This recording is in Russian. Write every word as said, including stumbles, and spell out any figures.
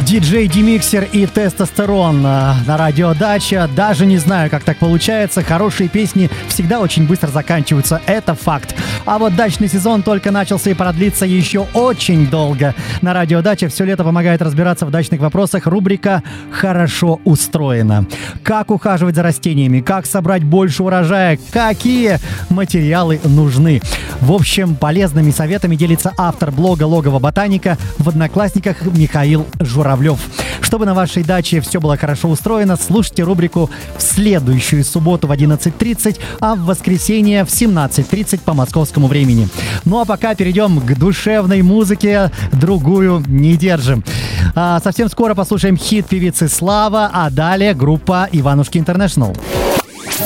Диджей Демиксер и Тестостерон на радио Дача. Даже не знаю, как так получается. Хорошие песни всегда очень быстро заканчиваются. Это факт. А вот дачный сезон только начался и продлится еще очень долго. На радио Дача все лето помогает разбираться в дачных вопросах рубрика «Хорошо устроено». Как ухаживать за растениями, как собрать больше урожая, какие материалы нужны. В общем, полезными советами делится автор блога «Логово ботаника» в Одноклассниках Михаил Журавлев. Чтобы на вашей даче все было хорошо устроено, слушайте рубрику в следующую субботу в одиннадцать тридцать, а в воскресенье в семнадцать тридцать по московскому времени. Ну а пока перейдем к душевной музыке, другую не держим. А совсем скоро послушаем хит певицы Слава, а далее группа Иванушки Интернешнл.